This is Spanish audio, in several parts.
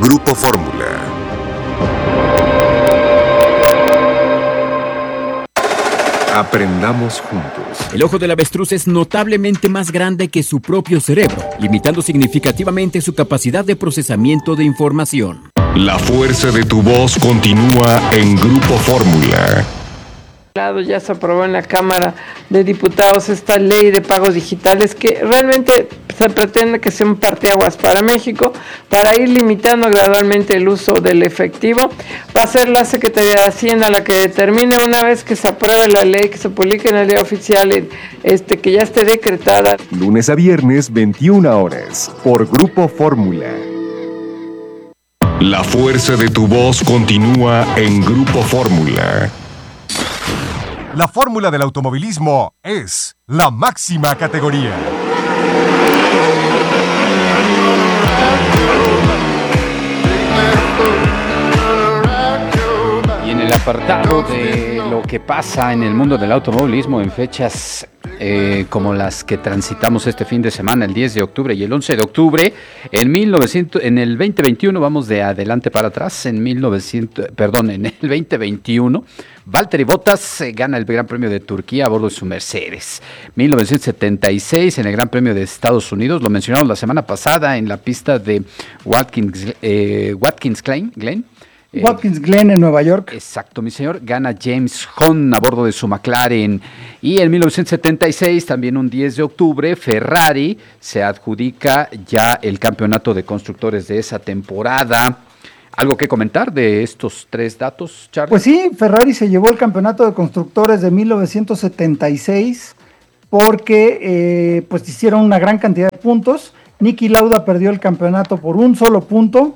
Grupo Fórmula. Aprendamos juntos. El ojo del avestruz es notablemente más grande que su propio cerebro, limitando significativamente su capacidad de procesamiento de información. La fuerza de tu voz continúa en Grupo Fórmula. Ya se aprobó en la Cámara de Diputados esta ley de pagos digitales que realmente se pretende que sea un parteaguas para México para ir limitando gradualmente el uso del efectivo. Va a ser la Secretaría de Hacienda la que determine, una vez que se apruebe la ley, que se publique en el Diario Oficial, que ya esté decretada. Lunes a viernes, 21 horas, por Grupo Fórmula. La fuerza de tu voz continúa en Grupo Fórmula. La fórmula del automovilismo es la máxima categoría. Y en el apartado de lo que pasa en el mundo del automovilismo en fechas como las que transitamos este fin de semana, el 10 de octubre y el 11 de octubre, en el 2021, vamos de adelante para atrás, en el 2021, Valtteri Bottas gana el Gran Premio de Turquía a bordo de su Mercedes. 1976, en el Gran Premio de Estados Unidos, lo mencionamos la semana pasada en la pista de Watkins Glen. Watkins Glen en Nueva York. Exacto, mi señor. Gana James Hunt a bordo de su McLaren. Y en 1976, también un 10 de octubre, Ferrari se adjudica ya el campeonato de constructores de esa temporada. ¿Algo que comentar de estos tres datos, Charlie? Pues sí, Ferrari se llevó el campeonato de constructores de 1976 porque pues hicieron una gran cantidad de puntos. Niki Lauda perdió el campeonato por un solo punto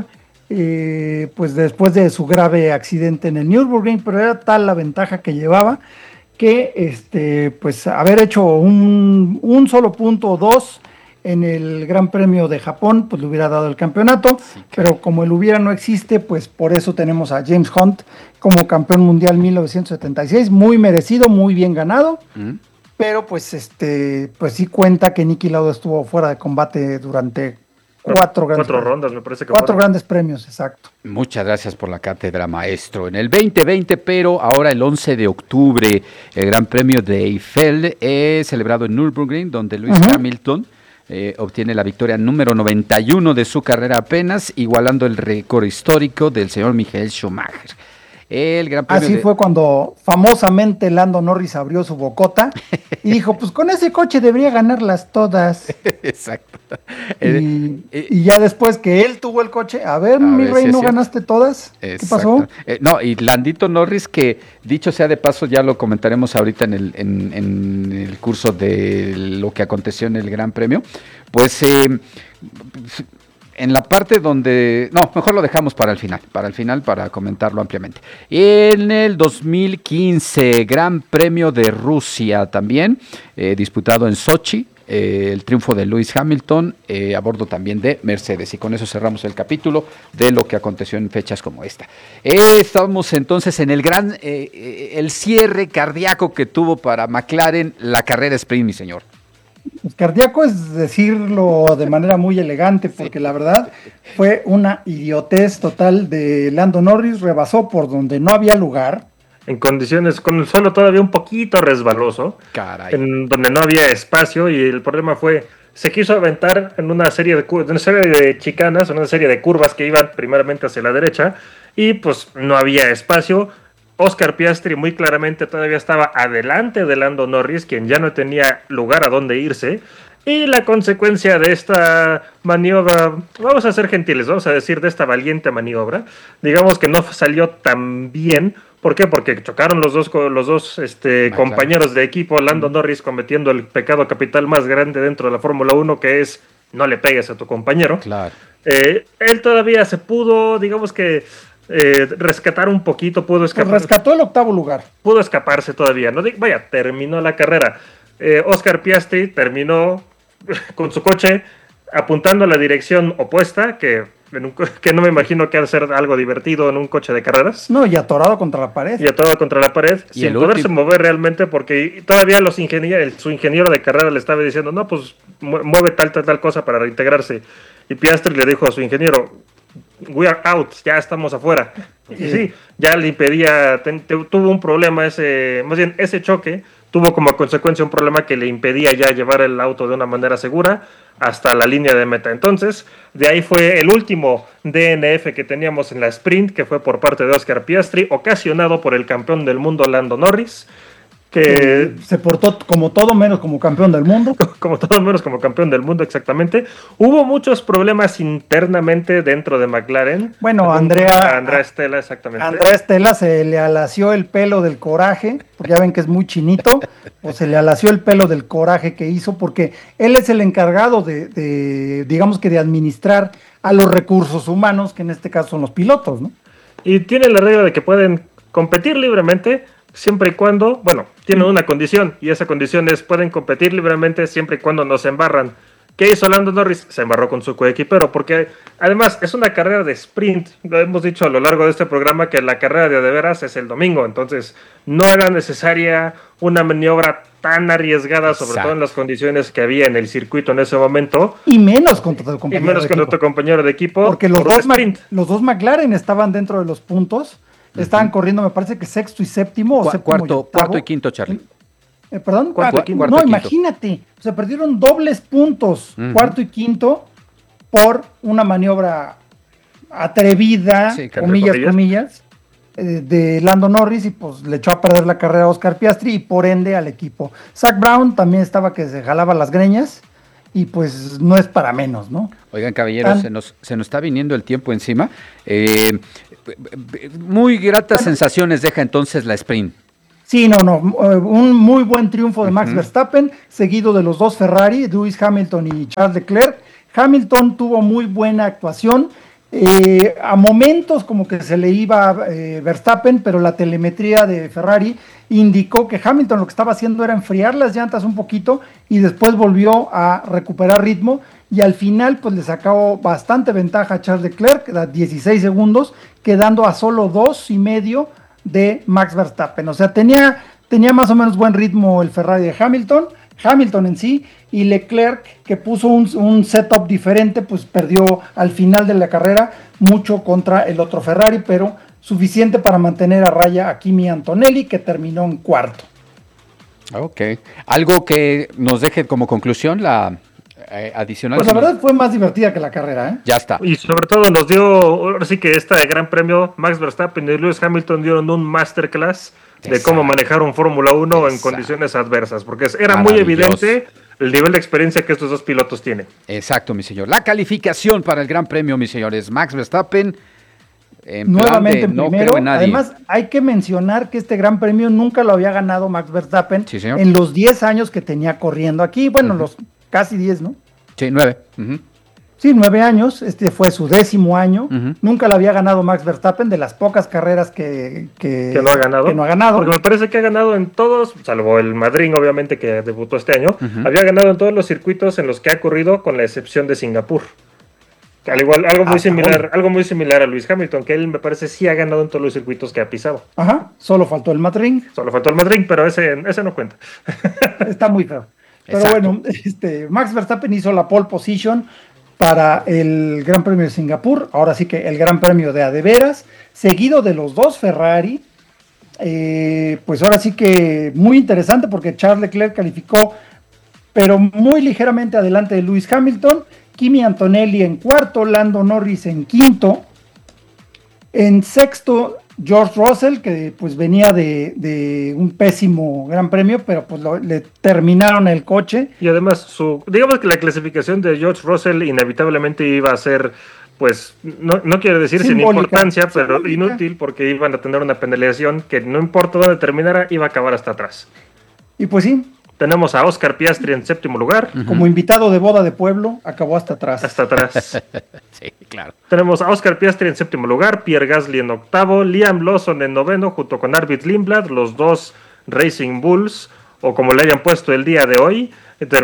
pues después de su grave accidente en el Nürburgring, pero era tal la ventaja que llevaba que pues haber hecho un solo punto o dos en el Gran Premio de Japón, pues le hubiera dado el campeonato, sí, pero como el hubiera no existe, pues por eso tenemos a James Hunt como campeón mundial 1976, muy merecido, muy bien ganado, pero pues pues sí cuenta que Niki Lauda estuvo fuera de combate durante cuatro rondas, me parece que cuatro grandes premios, exacto. Muchas gracias por la cátedra, maestro. En el 2020, pero ahora el 11 de octubre, el Gran Premio de Eiffel es celebrado en Nürburgring, donde Lewis Hamilton obtiene la victoria número 91 de su carrera apenas, igualando el récord histórico del señor Michael Schumacher. El Gran Premio Así fue cuando famosamente Lando Norris abrió su bocota y dijo, pues con ese coche debería ganarlas todas. Exacto. Y ya después que él tuvo el coche, a ver mi rey, ¿no ganaste todas? Exacto. ¿Qué pasó? No, y Landito Norris, que dicho sea de paso, ya lo comentaremos ahorita en el curso de lo que aconteció en el Gran Premio, pues en la parte donde... No, mejor lo dejamos para el final para comentarlo ampliamente. En el 2015, Gran Premio de Rusia también, disputado en Sochi, el triunfo de Lewis Hamilton a bordo también de Mercedes. Y con eso cerramos el capítulo de lo que aconteció en fechas como esta. Estamos entonces en el el cierre cardíaco que tuvo para McLaren la carrera sprint, mi señor. Pues cardíaco es decirlo de manera muy elegante, porque la verdad fue una idiotez total de Lando Norris, rebasó por donde no había lugar. En condiciones, con el suelo todavía un poquito resbaloso, en donde no había espacio, y el problema fue, se quiso aventar en una serie de chicanas, en una serie de curvas que iban primeramente hacia la derecha, y pues no había espacio. Oscar Piastri muy claramente todavía estaba adelante de Lando Norris, quien ya no tenía lugar a donde irse, y la consecuencia de esta maniobra, vamos a ser gentiles, vamos a decir de esta valiente maniobra, digamos que no salió tan bien. ¿Por qué? Porque chocaron los dos compañeros de equipo, Lando Norris cometiendo el pecado capital más grande dentro de la Fórmula 1, que es no le pegues a tu compañero. Claro. Él todavía se pudo, digamos que rescatar un poquito, pudo escapar. Rescató el octavo lugar. Pudo escaparse todavía, ¿no? Terminó la carrera. Oscar Piastri terminó con su coche apuntando a la dirección opuesta, que no me imagino que ha de ser algo divertido en un coche de carreras. No, y atorado contra la pared. Sin poderse mover realmente, porque todavía su ingeniero de carrera le estaba diciendo, no, pues mueve tal cosa para reintegrarse. Y Piastri le dijo a su ingeniero, we are out, ya estamos afuera. Y sí, ya le impedía, tuvo un problema más bien ese choque tuvo como consecuencia un problema que le impedía ya llevar el auto de una manera segura hasta la línea de meta. Entonces, de ahí fue el último DNF que teníamos en la sprint, que fue por parte de Oscar Piastri, ocasionado por el campeón del mundo Lando Norris, que se portó como todo menos como campeón del mundo. Como todo menos como campeón del mundo, exactamente. Hubo muchos problemas internamente dentro de McLaren. Bueno, Andrea Stella, exactamente. Andrea Stella se le alació el pelo del coraje, porque ya ven que es muy chinito, o se le alació el pelo del coraje que hizo, porque él es el encargado digamos que de administrar a los recursos humanos, que en este caso son los pilotos, ¿no? Y tiene la regla de que pueden competir libremente, siempre y cuando, bueno, tienen una condición, y esa condición es pueden competir libremente siempre y cuando no se embarran. ¿Qué hizo Lando Norris? Se embarró con su coequipero, porque además es una carrera de sprint. Lo hemos dicho a lo largo de este programa que la carrera de veras es el domingo, entonces no era necesaria una maniobra tan arriesgada, sobre todo en las condiciones que había en el circuito en ese momento. Y menos con tu compañero de equipo. Porque los dos McLaren estaban dentro de los puntos. Estaban corriendo, me parece que sexto y séptimo, o séptimo cuarto y quinto, Charlie. ¿Perdón? Cuarto y quinto. No, imagínate, se perdieron dobles puntos, cuarto y quinto, por una maniobra atrevida, sí, comillas, de Lando Norris, y pues le echó a perder la carrera a Oscar Piastri y por ende al equipo. Zach Brown también estaba que se jalaba las greñas, y pues no es para menos, ¿no? Oigan, caballeros, se nos está viniendo el tiempo encima. Muy gratas sensaciones deja entonces la sprint. Sí, un muy buen triunfo de Max Verstappen, seguido de los dos Ferrari, Lewis Hamilton y Charles Leclerc. Hamilton tuvo muy buena actuación, a momentos como que se le iba Verstappen, pero la telemetría de Ferrari indicó que Hamilton lo que estaba haciendo era enfriar las llantas un poquito y después volvió a recuperar ritmo, y al final pues le sacó bastante ventaja a Charles Leclerc, 16 segundos, quedando a solo 2.5 de Max Verstappen. O sea, tenía más o menos buen ritmo el Ferrari de Hamilton en sí, y Leclerc, que puso un setup diferente, pues perdió al final de la carrera mucho contra el otro Ferrari, pero suficiente para mantener a raya a Kimi Antonelli, que terminó en cuarto. Ok. ¿Algo que nos deje como conclusión la adicional? Pues la verdad fue más divertida que la carrera, ¿eh? Ya está. Y sobre todo nos dio, ahora sí que este gran premio, Max Verstappen y Lewis Hamilton dieron un masterclass de cómo manejar un Fórmula 1 en condiciones adversas, porque era muy evidente el nivel de experiencia que estos dos pilotos tienen. Exacto, mi señor. La calificación para el Gran Premio, mis señores. Max Verstappen, nuevamente en primero. Además, hay que mencionar que este Gran Premio nunca lo había ganado Max Verstappen en los 10 años que tenía corriendo aquí. Bueno, los casi 10, ¿no? Sí, 9. Sí, 9 años, este fue su 10º año, nunca lo había ganado Max Verstappen, de las pocas carreras que no ha ganado. Porque me parece que ha ganado en todos, salvo el Madrid, obviamente, que debutó este año, había ganado en todos los circuitos en los que ha corrido, con la excepción de Singapur. Al igual, algo muy similar a Lewis Hamilton, que él me parece sí ha ganado en todos los circuitos que ha pisado. Ajá, solo faltó el Madrid. Pero ese no cuenta. Está muy feo. Pero bueno, Max Verstappen hizo la pole position para el Gran Premio de Singapur, ahora sí que el Gran Premio de adeveras, seguido de los dos Ferrari, pues ahora sí que muy interesante, porque Charles Leclerc calificó, pero muy ligeramente adelante de Lewis Hamilton, Kimi Antonelli en cuarto, Lando Norris en quinto, en sexto George Russell, que pues venía de un pésimo Gran Premio, pero pues le terminaron el coche. Y además, digamos que la clasificación de George Russell inevitablemente iba a ser, pues, no quiero decir simbólica, sin importancia, pero inútil, porque iban a tener una penalización que no importa dónde terminara, iba a acabar hasta atrás. Y pues sí. Tenemos a Oscar Piastri en séptimo lugar. Como invitado de boda de pueblo, acabó hasta atrás. Sí, claro. Tenemos a Oscar Piastri en séptimo lugar, Pierre Gasly en octavo, Liam Lawson en noveno, junto con Arvid Lindblad, los dos Racing Bulls, o como le hayan puesto el día de hoy,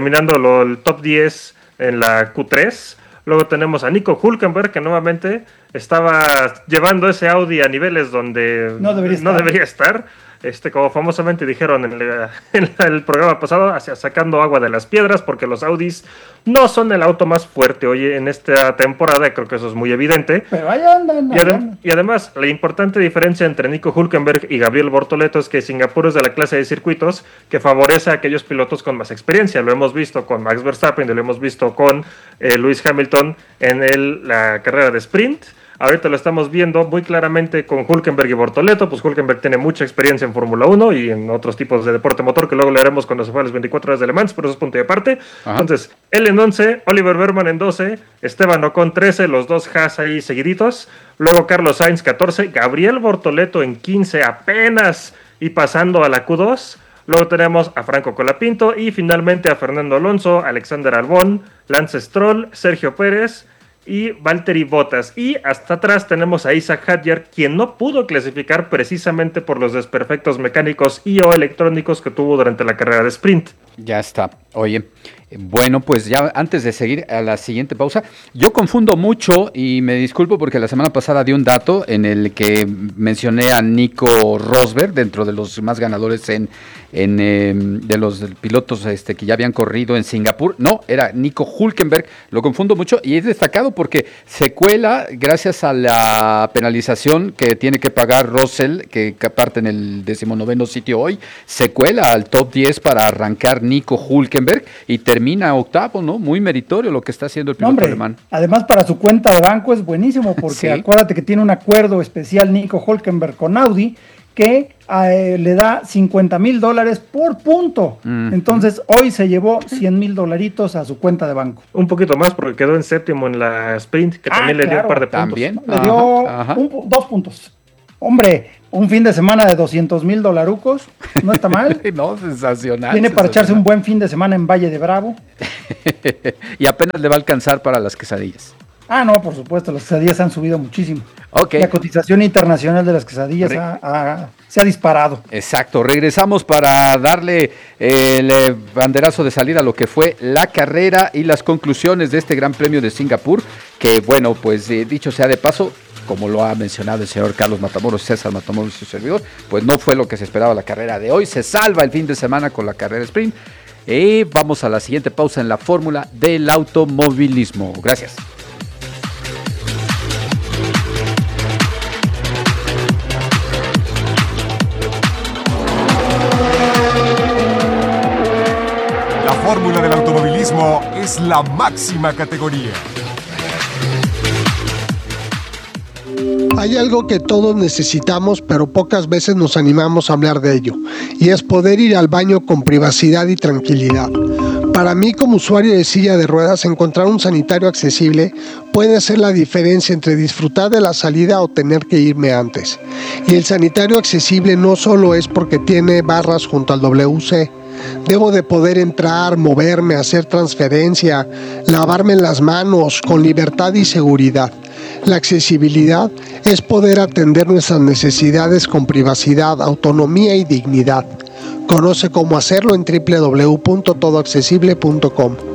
terminando el top 10 en la Q3. Luego tenemos a Nico Hülkenberg, que nuevamente estaba llevando ese Audi a niveles donde no debería estar. Como famosamente dijeron en el programa pasado, sacando agua de las piedras, porque los Audis no son el auto más fuerte hoy en esta temporada, creo que eso es muy evidente. Pero ahí andan. Y además, la importante diferencia entre Nico Hülkenberg y Gabriel Bortoleto es que Singapur es de la clase de circuitos que favorece a aquellos pilotos con más experiencia. Lo hemos visto con Max Verstappen y lo hemos visto con Lewis Hamilton en la carrera de sprint. Ahorita lo estamos viendo muy claramente con Hülkenberg y Bortoleto. Pues Hülkenberg tiene mucha experiencia en Fórmula 1 y en otros tipos de deporte motor, que luego lo haremos cuando se fue a las 24 horas de Le Mans, pero eso es punto y aparte. Ajá. Entonces, él en 11, Oliver Bergman en 12, Esteban Ocon 13, los dos Haas ahí seguiditos. Luego Carlos Sainz 14, Gabriel Bortoleto en 15 apenas y pasando a la Q2. Luego tenemos a Franco Colapinto y finalmente a Fernando Alonso, Alexander Albon, Lance Stroll, Sergio Pérez y Valtteri Bottas. Y hasta atrás tenemos a Isaac Hadjar, quien no pudo clasificar precisamente por los desperfectos mecánicos y o electrónicos que tuvo durante la carrera de sprint. Ya está. Oye, bueno, pues ya antes de seguir a la siguiente pausa, yo confundo mucho y me disculpo porque la semana pasada di un dato en el que mencioné a Nico Rosberg dentro de los más ganadores de los pilotos que ya habían corrido en Singapur. No, era Nico Hülkenberg. Lo confundo mucho y es destacado porque se cuela gracias a la penalización que tiene que pagar Russell, que parte en el 19º sitio hoy. Se cuela al top 10 para arrancar Nico Hülkenberg y termina octavo, ¿no? Muy meritorio lo que está haciendo el piloto alemán. Además, para su cuenta de banco es buenísimo porque sí. Acuérdate que tiene un acuerdo especial Nico Hülkenberg con Audi que le da $50,000 por punto. Entonces, hoy se llevó $100,000 a su cuenta de banco. Un poquito más porque quedó en séptimo en la sprint, que también le dio un par de puntos. ¿También? Le dio 2 puntos. Hombre, un fin de semana de $200,000, no está mal. No, sensacional. Tiene para echarse un buen fin de semana en Valle de Bravo. Y apenas le va a alcanzar para las quesadillas. Ah, no, por supuesto, las quesadillas han subido muchísimo. Okay. La cotización internacional de las quesadillas se ha disparado. Exacto, regresamos para darle el banderazo de salida a lo que fue la carrera y las conclusiones de este Gran Premio de Singapur, que bueno, pues dicho sea de paso, como lo ha mencionado el señor Carlos Matamoros, César Matamoros y su servidor, pues no fue lo que se esperaba la carrera de hoy. Se salva el fin de semana con la carrera sprint. Y vamos a la siguiente pausa en la fórmula del automovilismo. Gracias. La fórmula del automovilismo es la máxima categoría. Hay algo que todos necesitamos, pero pocas veces nos animamos a hablar de ello, y es poder ir al baño con privacidad y tranquilidad. Para mí, como usuario de silla de ruedas, encontrar un sanitario accesible puede ser la diferencia entre disfrutar de la salida o tener que irme antes. Y el sanitario accesible no solo es porque tiene barras junto al WC. Debo de poder entrar, moverme, hacer transferencia, lavarme las manos con libertad y seguridad. La accesibilidad es poder atender nuestras necesidades con privacidad, autonomía y dignidad. Conoce cómo hacerlo en www.todoaccesible.com.